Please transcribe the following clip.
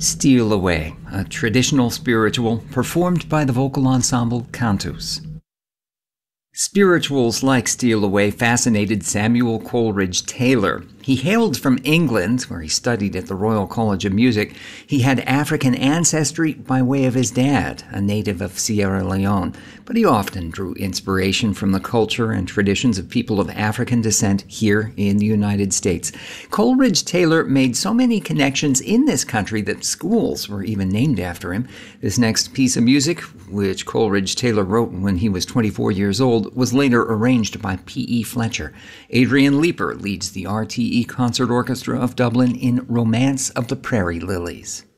Steal Away, a traditional spiritual performed by the vocal ensemble Cantus. Spirituals like Steal Away fascinated Samuel Coleridge Taylor. He hailed from England, where he studied at the Royal College of Music. He had African ancestry by way of his dad, a native of Sierra Leone, but he often drew inspiration from the culture and traditions of people of African descent here in the United States. Coleridge Taylor made so many connections in this country that schools were even named after him. This next piece of music, which Coleridge Taylor wrote when he was 24 years old, was later arranged by P.E. Fletcher. Adrian Leeper leads the RTE Concert Orchestra of Dublin in Romance of the Prairie Lilies.